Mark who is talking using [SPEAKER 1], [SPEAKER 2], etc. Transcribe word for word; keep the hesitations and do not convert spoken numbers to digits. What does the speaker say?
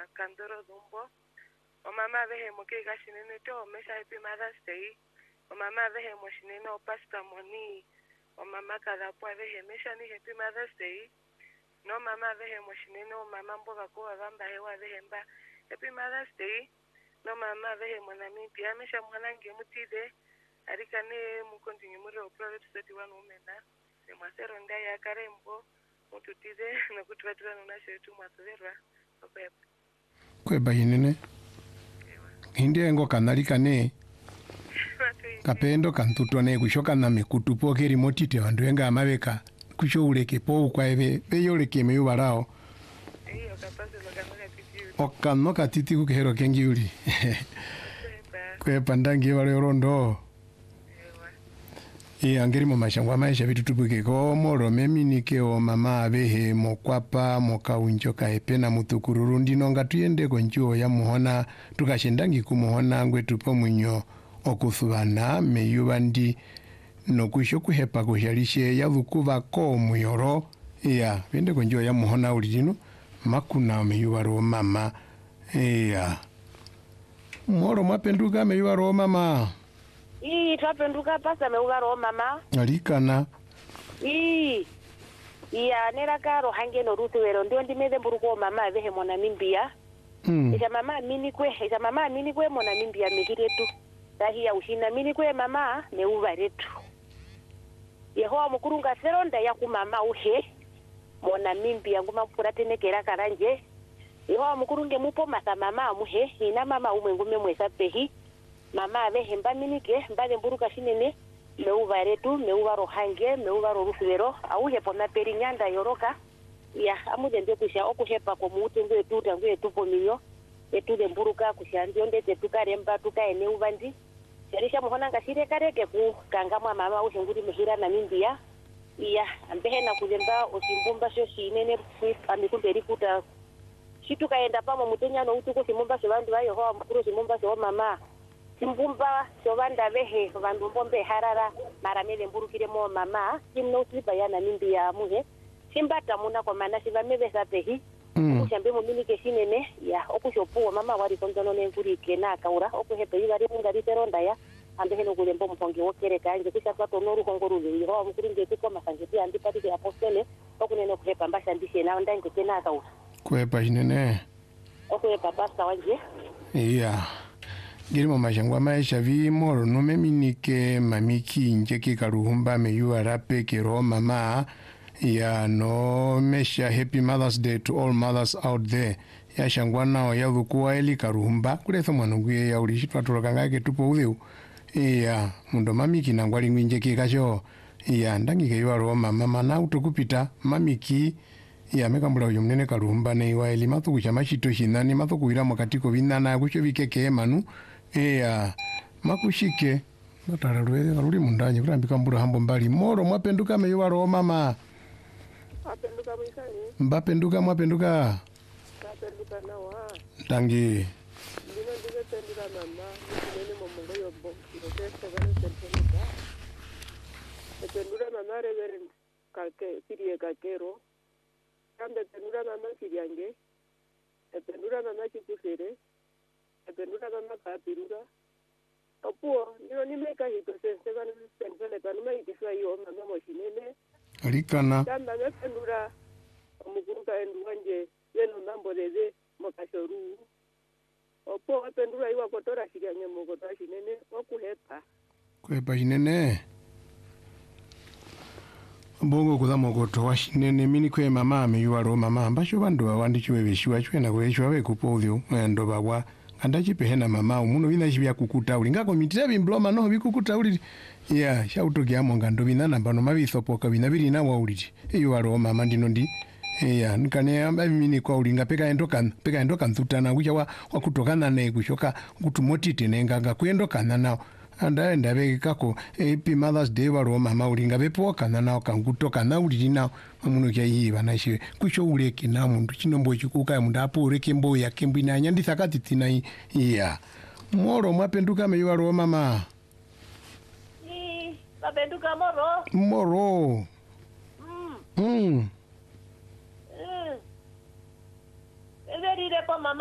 [SPEAKER 1] Kandoro Dumbo. O mama vehe moke gashinene to mesha happy Mother's Day. O mama vehe moshinene o Pastor Moni. O mama kadapwa vehe mesha ni happy Mother's Day. No mama vehe moshinene o mama mboga kwa vamba hewa vehe mba happy Mother's Day. No mama vehe monami pia mesha mwanange mutide. Arikane mu continue muri o Proverbs thirty-one umena. Se mwasero ndai ya karembo. Mututize na kutuatura nuna shetu mwasverwa. Opepa.
[SPEAKER 2] Kweba hinene. Hindi ngo kanalikane. Kapendo kantutone kushoka na mikutupo keri motite wandu enga amabeka. Kusho uleke po kwa ebe. Beyo uleke meyu barao.
[SPEAKER 1] Iyo kapase lokanoka titi uli.
[SPEAKER 2] Okanoka titi kukehero kengi uli. Kwepa ndangi wale rondo. E angeri mo mashangwa maisha vitu tubuke ko moro meminike o mama abehe mokwapa mokaunjoka epena mutukururu ndino nga tuyende konjuo ya muhona tukashendangi kumuhona ngwe tupo munyo okuthubana meyubandi nokusho kuhepa kuhyalishe yavukuva ko muyoro ya vende konjuo ya muhona ulino makuna meyubaro mama ya moro mapenduka meyubaro mama.
[SPEAKER 3] Ii twapenduka pasa meugaro mama.
[SPEAKER 2] Alikana.
[SPEAKER 3] Ii. Iya nera karo hange no rutu wero ndio ndimeze mburuko mama vehe mona mimbia.
[SPEAKER 2] Mm.
[SPEAKER 3] Isa mama mini kwe, isa mama mini kwe mona mimbia mihiretu. Tahia ushina mini kwe mama meuva retu. Yehowa mukurunga seronda ya kumama uhe mona mimbia nguma mpurate kera karanje. Yehowa mukurunge mupo masa mama muhe ina mama umwe ngume mwesa pehi. Mama vehe mba minike mbale mburuka shinene meuva retu meuva rohange meuva rorufero auhe pona perinyanda yoroka ya amude ndio kusha okuhepa ko muute ngwe tuta ngwe tupo minyo etude mburuka kusha ndio ndete tukaremba tukaene uvandi sharisha muhona ngashire kareke ku kangamwa mama ushinguri mehira na mimbia iya ambehe na kulemba osimbumba sho shinene amikumberi kuta shitu kaenda pamo mutenya no utuko simumba so bandu bayo ho mukuru simumba so mama Simbumba sovanda vehe vandu mbombe harara maramele mburukire mo mama simno tiba yana mimbi ya muhe simbata muna kwa mana siva mebe sapehi
[SPEAKER 2] Mm.
[SPEAKER 3] Okushambe mu minike shinene ya okushopuwa mama wali kondono nenkuri kena kaura okuhepe yibari ngari teronda ya ambe heno kulembo mponge wokere kanje kisha kwato noru kongoruze yiho mukuringe tiko masanje pia ndi pati ya apostole okunene kuhepa mbasha ndishe na ndange kena kaura
[SPEAKER 2] Kwepa jinene.
[SPEAKER 3] okuhepa pasta wanje
[SPEAKER 2] Iya. Girimo mashangwa maisha vi moro no meminike mamiki njeke karuhumba meyua rape kero mama ya no mesha happy Mother's Day to all mothers out there ya shangwa nao ya vukuwa eli karuhumba kuletho mwanunguye ya ulishitwa tulokangake tupo udheu ya mundo mamiki na ngwali njeke kasho ya ndangi keyua roho mama mana utokupita mamiki ya mekambula uyo mnene karuhumba na iwa eli mathuku cha mashito shinani mathuku ila mwakatiko vinana kusho vikeke manu Eya, makushike. Matara ruweze karuli mundanyi kurambika mbura hambo mbali. Moro mwapenduka meyuwa roho mama.
[SPEAKER 1] Mwapenduka mwikani.
[SPEAKER 2] Mbapenduka mwapenduka.
[SPEAKER 1] Mwapenduka nawa.
[SPEAKER 2] Tangi.
[SPEAKER 1] Ndino ndike penduka mama. Nini momungo yombo. Ndokeste gani penduka. Penduka mama reverend. Kake, sirie kakero. Kambe penduka mama siriange. Penduka mama chikusere. Pendura mama kapirura opuo ndino nimeka hito sense kana pensele kana mai kiswa yo mama moshinene
[SPEAKER 2] Alikana.
[SPEAKER 1] tamba me pendura omukuruka enduanje yeno namboleze mokashoru opuo pendura iwa kotora shiganye mokotora shinene okuhepa
[SPEAKER 2] Kwepa jinene. Bongo kudamo koto wa shinene mini kwe mama meyuwa roho mama. Mbasho bandu wa wandi chwe vishiwa chwe na kwe chwe kupo udhio. Ndo bagwa. Andachi pehena mama umuno vina shivya kukuta uli ngako mitira bimbloma no bikukuta uli ya shautoki amo ngando binana mbano mabithopoka binabiri na wa uli eyo waro mama ndino ndi ya nkane amba mini kwa uli ngapeka endoka peka endoka ntutana kuja wa wakutokana ne kushoka kutumotite nenga kuendokana nao anda ndabe kako happy Mother's Day waro mama uli ngabepo kana nao kangutoka na uli nao muno kya yiba na shiwe kusho uleke na mundu chinombo chikuka mundu apo ureke mbo ya kembi na nyandi sakati tina iya moro mwapenduka meyuwa roho mama
[SPEAKER 3] Ii mapenduka moro
[SPEAKER 2] moro
[SPEAKER 3] Mm
[SPEAKER 2] mm
[SPEAKER 3] Mm Everire pa mama